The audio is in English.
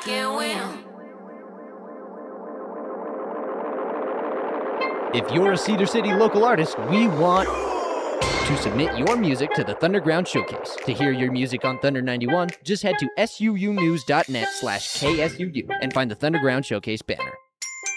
can win. If you're a Cedar City local artist, we want to submit your music to the Thunderground Showcase. To hear your music on Thunder 91, just head to suunews.net/KSUU and find the Thunderground Showcase banner.